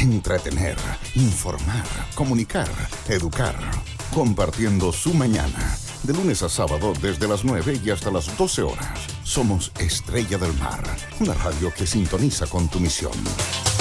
entretener, informar, comunicar, educar, compartiendo su mañana. De lunes a sábado desde las 9 y hasta las 12 horas. Somos Estrella del Mar, una radio que sintoniza con tu misión.